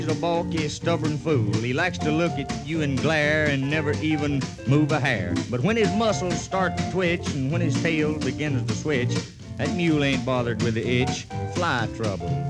He's a balky, stubborn fool. He likes to look at you and glare and never even move a hair. But when his muscles start to twitch and when his tail begins to switch, that mule ain't bothered with the itch. Fly trouble.